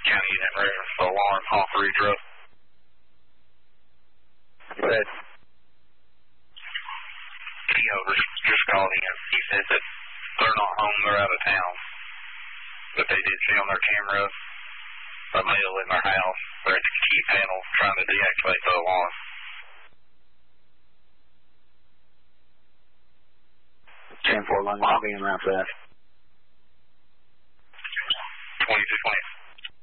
County Unit Room, the alarm off Rudra. Go ahead. He just called in. He said that they're not home, they're out of town. But they did see on their camera a male in their house. They're at the key panel trying to deactivate the alarm. 10-4 London, I'll be in around for that.